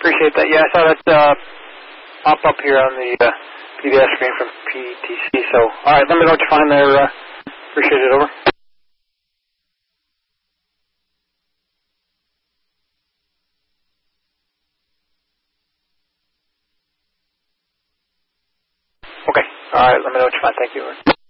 Appreciate that. Yeah, I saw that pop up here on the PBS screen from PTC. So, all right, let me know what you find there. Appreciate it. Over. Okay. All right, let me know what you find. Thank you.